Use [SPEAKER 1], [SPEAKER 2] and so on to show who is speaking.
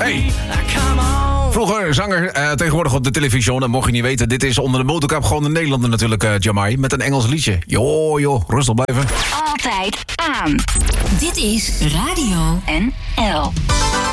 [SPEAKER 1] Hey. Vroeger zanger, tegenwoordig op de televisie. Dat mocht je niet weten. Dit is onder de motorkap gewoon een Nederlander natuurlijk, Jamai. Met een Engels liedje. Joh, rustig blijven.
[SPEAKER 2] Altijd aan. Dit is Radio NL.